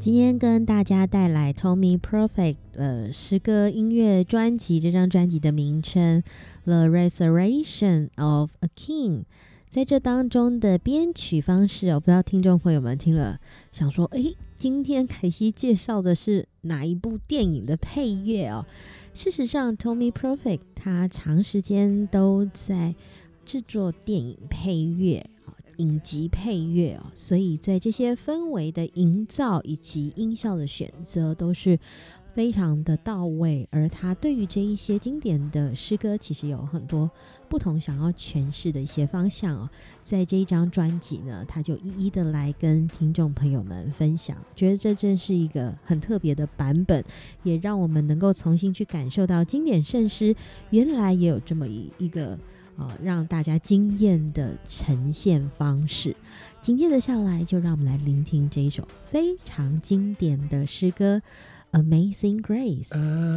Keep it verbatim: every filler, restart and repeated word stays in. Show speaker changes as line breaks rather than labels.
今天跟大家带来 Tommy Prophet 呃诗歌音乐专辑，这张专辑的名称 The Restoration of a King。 在这当中的编曲方式、哦、不知道听众朋友们听了想说，诶，今天凯西介绍的是哪一部电影的配乐哦？事实上 Tommy Prophet 他长时间都在制作电影配乐、影集配乐、哦、所以在这些氛围的营造以及音效的选择都是非常的到位，而他对于这一些经典的诗歌其实有很多不同想要诠释的一些方向、哦、在这一张专辑呢，他就一一的来跟听众朋友们分享，觉得这真是一个很特别的版本，也让我们能够重新去感受到经典圣诗原来也有这么一一个呃，让大家惊艳的呈现方式。紧接着下来就让我们来聆听这一首非常经典的诗歌 Amazing Grace。